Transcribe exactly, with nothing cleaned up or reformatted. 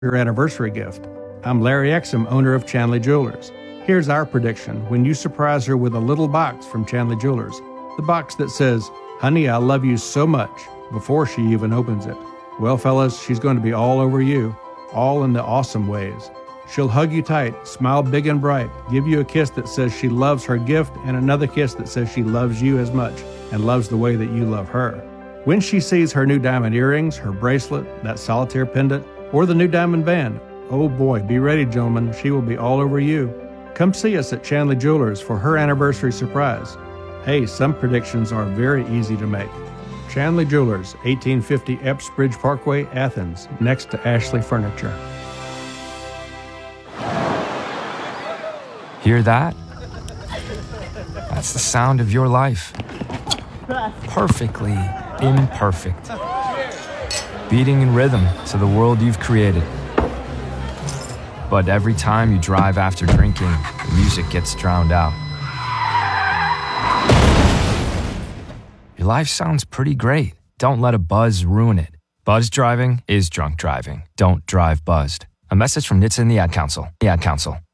your anniversary gift. I'm Larry Exum, owner of Chanley Jewelers. Here's our prediction when you surprise her with a little box from Chanley Jewelers. The box that says, "Honey, I love you so much," before she even opens it. Well, fellas, she's going to be all over you, all in the awesome ways. She'll hug you tight, smile big and bright, give you a kiss that says she loves her gift, and another kiss that says she loves you as much and loves the way that you love her. When she sees her new diamond earrings, her bracelet, that solitaire pendant, or the new diamond band, oh boy, be ready, gentlemen, she will be all over you. Come see us at Chanley Jewelers for her anniversary surprise. Hey, some predictions are very easy to make. Chanley Jewelers, eighteen fifty Epps Bridge Parkway, Athens, next to Ashley Furniture. Hear that? That's the sound of your life. Perfectly imperfect. Beating in rhythm to the world you've created. But every time you drive after drinking, the music gets drowned out. Your life sounds pretty great. Don't let a buzz ruin it. Buzz driving is drunk driving. Don't drive buzzed. A message from N H T S A and the Ad Council. The Ad Council.